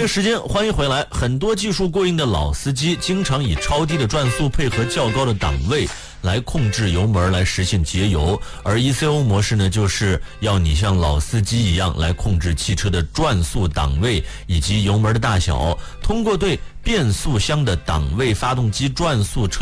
乐时间，欢迎回来。很多技术过硬的老司机经常以超低的转速配合较高的档位来控制油门，来实现节油。而 ECO 模式呢，就是要你像老司机一样来控制汽车的转速、档位以及油门的大小，通过对变速箱的档位、发动机转速、车